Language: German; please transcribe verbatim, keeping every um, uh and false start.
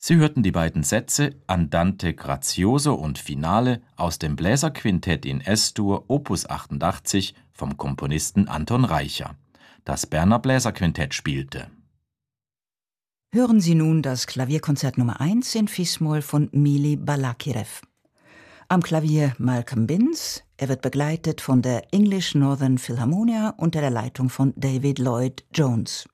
Sie hörten die beiden Sätze Andante grazioso und Finale aus dem Bläserquintett in S-Dur Opus achtundachtzig vom Komponisten Anton Reicha. Das Berner Bläserquintett spielte. Hören Sie nun das Klavierkonzert Nummer eins in Fis-Moll von Mili Balakirev. Am Klavier Malcolm Binns. Er wird begleitet von der English Northern Philharmonia unter der Leitung von David Lloyd Jones.